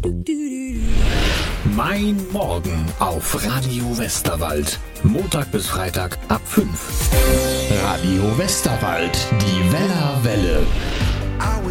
Mein Morgen auf Radio Westerwald. Montag bis Freitag ab 5. Radio Westerwald, die Wellerwelle.